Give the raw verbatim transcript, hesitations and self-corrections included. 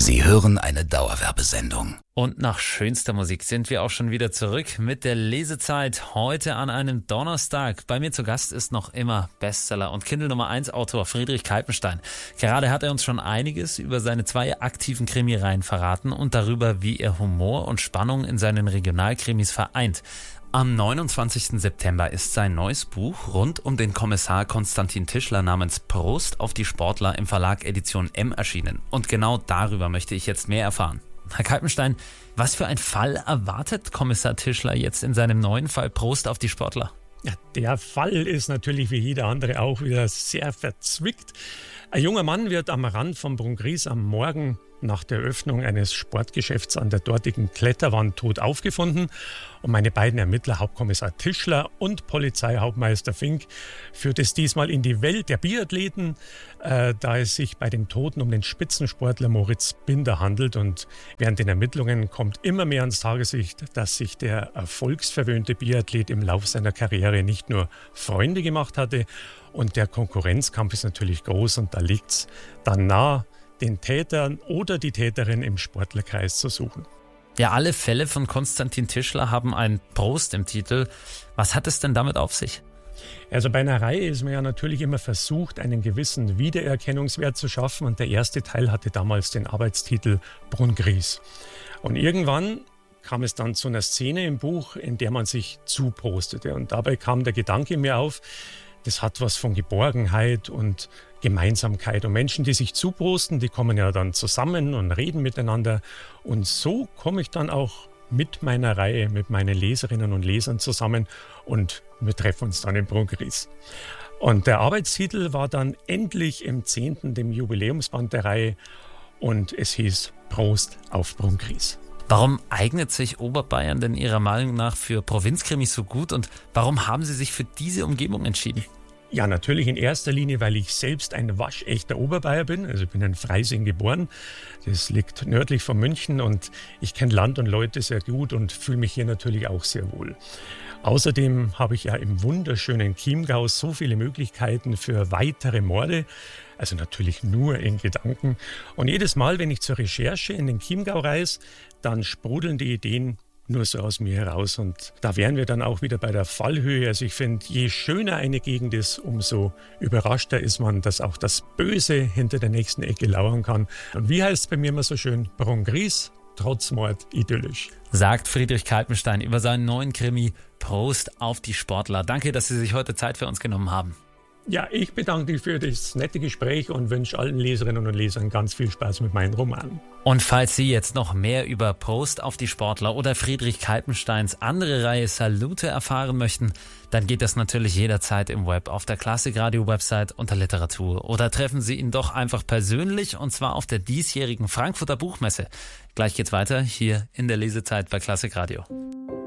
Sie hören eine Dauerwerbesendung. Und nach schönster Musik sind wir auch schon wieder zurück mit der Lesezeit. Heute an einem Donnerstag. Bei mir zu Gast ist noch immer Bestseller und Kindle Nummer eins Autor Friedrich Kalpenstein. Gerade hat er uns schon einiges über seine zwei aktiven Krimireihen verraten und darüber, wie er Humor und Spannung in seinen Regionalkrimis vereint. Am neunundzwanzigsten September ist sein neues Buch rund um den Kommissar Konstantin Tischler namens Prost auf die Sportler im Verlag Edition M erschienen. Und genau darüber möchte ich jetzt mehr erfahren. Herr Kalpenstein, was für ein Fall erwartet Kommissar Tischler jetzt in seinem neuen Fall Prost auf die Sportler? Ja, der Fall ist natürlich wie jeder andere auch wieder sehr verzwickt. Ein junger Mann wird am Rand von Brunggries am Morgen nach der Öffnung eines Sportgeschäfts an der dortigen Kletterwand tot aufgefunden. Und meine beiden Ermittler, Hauptkommissar Tischler und Polizeihauptmeister Fink, führt es diesmal in die Welt der Biathleten, äh, da es sich bei dem Toten um den Spitzensportler Moritz Binder handelt. Und während den Ermittlungen kommt immer mehr ans Tageslicht, dass sich der erfolgsverwöhnte Biathlet im Lauf seiner Karriere nicht nur Freunde gemacht hatte. Und der Konkurrenzkampf ist natürlich groß und da liegt es dann nah, den Tätern oder die Täterin im Sportlerkreis zu suchen. Ja, alle Fälle von Konstantin Tischler haben ein Prost im Titel. Was hat es denn damit auf sich? Also bei einer Reihe ist man ja natürlich immer versucht, einen gewissen Wiedererkennungswert zu schaffen. Und der erste Teil hatte damals den Arbeitstitel Brunggries. Und irgendwann kam es dann zu einer Szene im Buch, in der man sich zuprostete. Und dabei kam der Gedanke mir auf, das hat was von Geborgenheit und Gemeinsamkeit. Und Menschen, die sich zuprosten, die kommen ja dann zusammen und reden miteinander. Und so komme ich dann auch mit meiner Reihe, mit meinen Leserinnen und Lesern zusammen und wir treffen uns dann in Brunggries. Und der Arbeitstitel war dann endlich im zehnten, dem Jubiläumsband der Reihe, und es hieß Prost auf Brunggries. Warum eignet sich Oberbayern denn Ihrer Meinung nach für Provinzkrimis so gut und warum haben Sie sich für diese Umgebung entschieden? Ja, natürlich in erster Linie, weil ich selbst ein waschechter Oberbayer bin. Also ich bin in Freising geboren. Das liegt nördlich von München und ich kenne Land und Leute sehr gut und fühle mich hier natürlich auch sehr wohl. Außerdem habe ich ja im wunderschönen Chiemgau so viele Möglichkeiten für weitere Morde. Also natürlich nur in Gedanken. Und jedes Mal, wenn ich zur Recherche in den Chiemgau reise, dann sprudeln die Ideen nur so aus mir heraus. Und da wären wir dann auch wieder bei der Fallhöhe. Also ich finde, je schöner eine Gegend ist, umso überraschter ist man, dass auch das Böse hinter der nächsten Ecke lauern kann. Und wie heißt es bei mir immer so schön? Brunggries, trotz Mord, idyllisch. Sagt Friedrich Kalpenstein über seinen neuen Krimi Prost auf die Sportler. Danke, dass Sie sich heute Zeit für uns genommen haben. Ja, ich bedanke mich für das nette Gespräch und wünsche allen Leserinnen und Lesern ganz viel Spaß mit meinen Romanen. Und falls Sie jetzt noch mehr über Prost auf die Sportler oder Friedrich Kalpensteins andere Reihe Salute erfahren möchten, dann geht das natürlich jederzeit im Web auf der Klassikradio-Website unter Literatur. Oder treffen Sie ihn doch einfach persönlich und zwar auf der diesjährigen Frankfurter Buchmesse. Gleich geht's weiter hier in der Lesezeit bei Klassikradio.